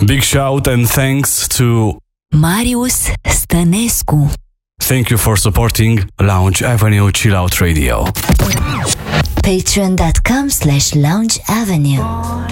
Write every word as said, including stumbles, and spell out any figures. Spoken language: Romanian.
Big shout and thanks to Marius Stănescu. Thank you for supporting Lounge Avenue Chill Out Radio. Patreon dot com slash Lounge Avenue.